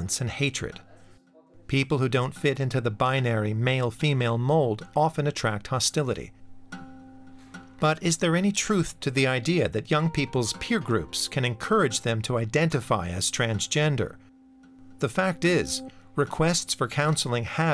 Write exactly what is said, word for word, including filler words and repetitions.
violence and hatred. People who don't fit into the binary male-female mold often attract hostility. But is there any truth to the idea that young people's peer groups can encourage them to identify as transgender? The fact is, requests for counseling have